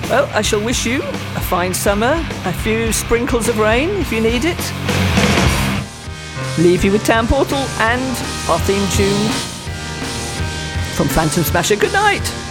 Well, I shall wish you a fine summer, a few sprinkles of rain if you need it. Leave you with Town Portal and our theme tune from Phantom Smasher. Good night!